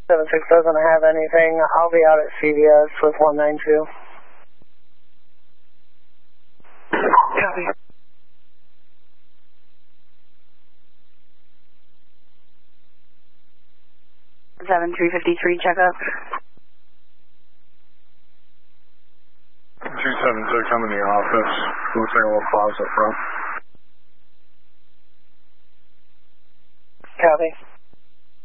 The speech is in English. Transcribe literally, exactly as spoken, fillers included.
seven six doesn't have anything. I'll be out at C V S with one nine two. Copy. seven three fifty-three, check up. two seven six, I'm in the office. Looks like a little pause up front. Copy.